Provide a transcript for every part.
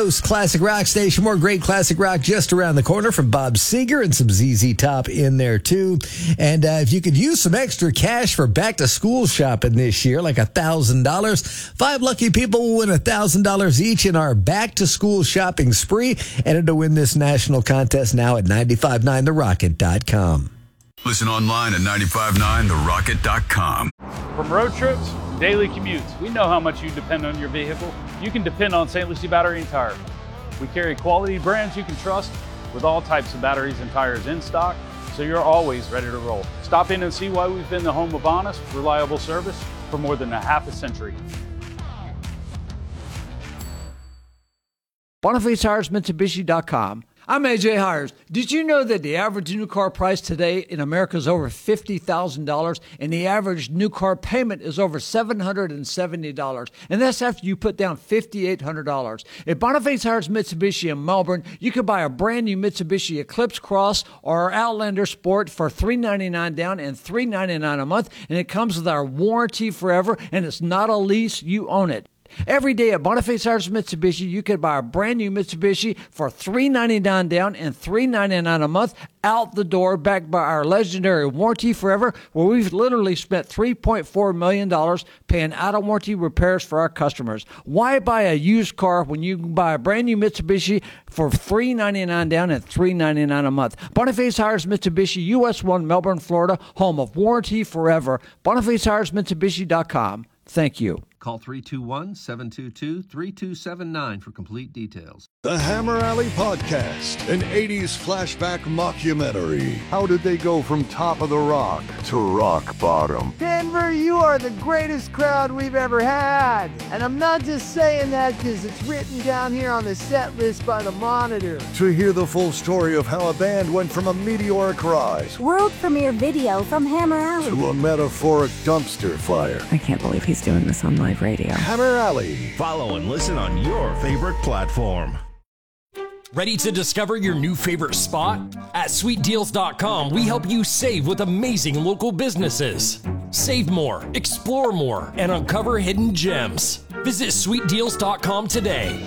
Classic Rock Station. More great classic rock just around the corner from Bob Seger and some ZZ Top in there too. And if you could use some extra cash for back to school shopping this year, like $1,000, 5 lucky people will win $1,000 each in our back to school shopping spree. Enter to win this national contest now at 959therocket.com. Listen online at 959therocket.com. From road trips, daily commutes, we know how much you depend on your vehicle. You can depend on St. Lucie Battery and Tire. We carry quality brands you can trust with all types of batteries and tires in stock, so you're always ready to roll. Stop in and see why we've been the home of honest, reliable service for more than a half a century. BonifaceTiresMitsubishi.com. I'm AJ Hires. Did you know that the average new car price today in America is over $50,000 and the average new car payment is over $770? And that's after you put down $5,800. At Boniface Tires Mitsubishi in Melbourne, you can buy a brand new Mitsubishi Eclipse Cross or Outlander Sport for $399 down and $399 a month, and it comes with our warranty forever, and it's not a lease, you own it. Every day at Boniface Tires Mitsubishi, you can buy a brand new Mitsubishi for $399 down and $399 a month out the door, backed by our legendary warranty forever, where we've literally spent $3.4 million paying out-of-warranty repairs for our customers. Why buy a used car when you can buy a brand new Mitsubishi for $399 down and $399 a month? Boniface Tires Mitsubishi, US 1, Melbourne, Florida, home of warranty forever. BonifaceTiresMitsubishi.com. Thank you. Call 321-722-3279 for complete details. The Hammer Alley Podcast, an 80s flashback mockumentary. How did they go from top of the rock to rock bottom? Denver, you are the greatest crowd we've ever had. And I'm not just saying that because it's written down here on the set list by the Monitor. To hear the full story of how a band went from a meteoric rise, world premiere video from Hammer Alley, to a metaphoric dumpster fire. I can't believe he's doing this on live radio. Hammer Alley. Follow and listen on your favorite platform. Ready to discover your new favorite spot? At SweetDeals.com, we help you save with amazing local businesses. Save more, explore more, and uncover hidden gems. Visit SweetDeals.com today.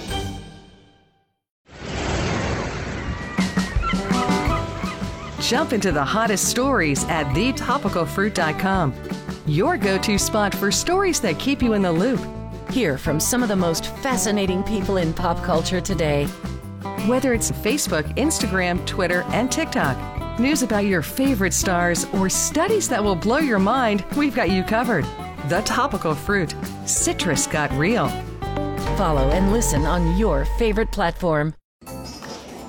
Jump into the hottest stories at TheTopicalFruit.com. Your go-to spot for stories that keep you in the loop. Hear from some of the most fascinating people in pop culture today. Whether it's Facebook, Instagram, Twitter, and TikTok, news about your favorite stars, or studies that will blow your mind, we've got you covered. The Topical Fruit. Citrus got real. Follow and listen on your favorite platform.